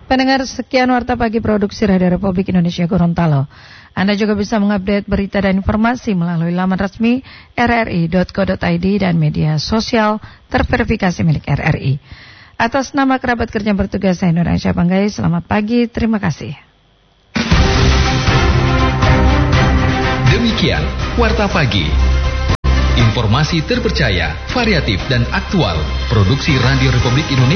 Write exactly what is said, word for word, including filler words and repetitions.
Pendengar, sekian Warta Pagi Produksi Radio Republik Indonesia Gorontalo. Anda juga bisa mengupdate berita dan informasi melalui laman resmi r r i dot co dot i d dan media sosial terverifikasi milik R R I. Atas nama kerabat kerja yang bertugas, saya Nur Aisyah Panggai, selamat pagi, terima kasih. Demikian Warta Pagi. Informasi terpercaya, variatif dan aktual. Produksi Radio Republik Indonesia.